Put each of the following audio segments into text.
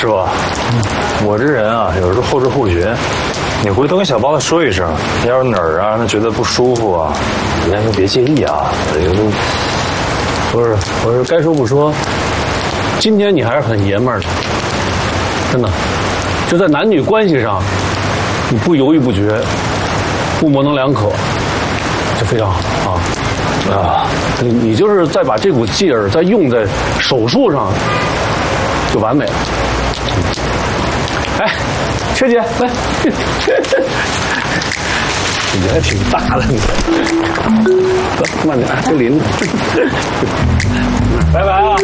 师傅，我这人啊，有时候后知后觉。你回头跟小包子说一声，要是哪儿啊，他觉得不舒服啊，人家说别介意啊。 不是，我是该说不说。今天你还是很爷们儿的，真的。就在男女关系上，你不犹豫不决，不模棱两可，就非常好啊！你就是再把这股劲儿再用在手术上，就完美了。哎，缺姐来，你还挺大的你，走慢点，跟邻居。拜拜啊！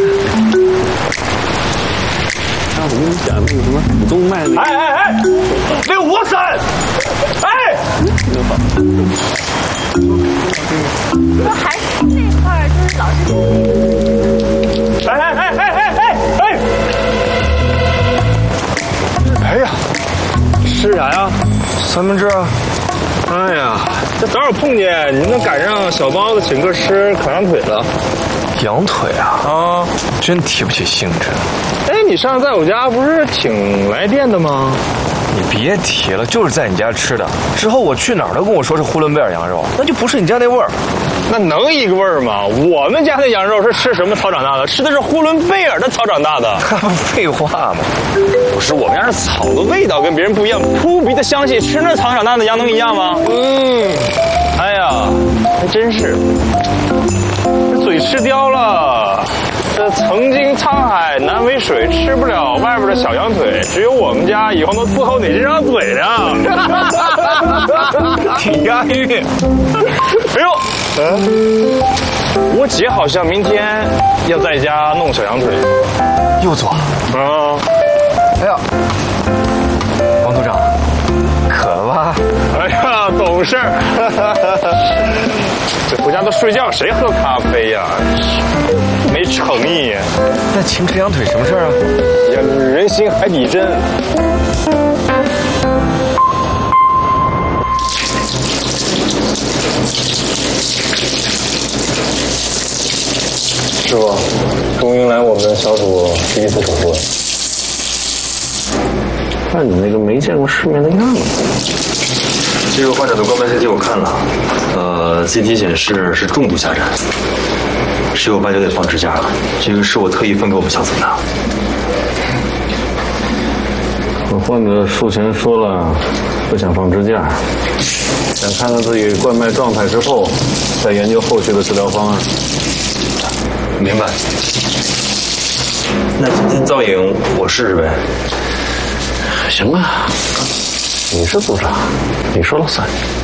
我跟你讲那个什么浦东卖那个， 哎，那个我伞，哎， 不还是那块儿，就是老是。 哎呀，吃啥呀？三明治啊。哎呀，这早上碰见你，能赶上小包子请客吃烤羊腿了。 羊腿啊，真提不起兴致。 哎，你上次在我家不是挺来电的吗？ 你别提了，就是在你家吃的。之后我去哪儿都跟我说是呼伦贝尔羊肉，那就不是你家那味儿。 那能一个味儿吗？我们家那羊肉是吃什么草长大的？吃的是呼伦贝尔的草长大的。 废话嘛， 不是，我们家是草的味道跟别人不一样，扑鼻的香气，吃那草长大的羊能一样吗？哎呀，还真是，这嘴吃刁了。这曾经沧海难为水，吃不了外边的小羊腿，只有我们家以后能伺候你这张嘴啊！ 挺押韵。 哎呦，我姐好像明天要在家弄小羊腿， 又做啊！ 哎呀，王组长，渴吧？ 哎呀，懂事儿。这回家都睡觉，谁喝咖啡呀？没诚意。 那请吃羊腿什么事儿啊？ 呀，人心海底针。师傅，终于迎来我们小组第一次手术了。 看你那个没见过世面的样子。 这个患者的冠脉 CT 我看了，CT 显示是重度狭窄，15、8就得放支架了。这个是我特意分给我们小组的。 我患者术前说了，不想放支架，想看看自己冠脉状态之后，再研究后续的治疗方案。 明白。那今天造影我试试呗。 行啊，你是组长，你说了算。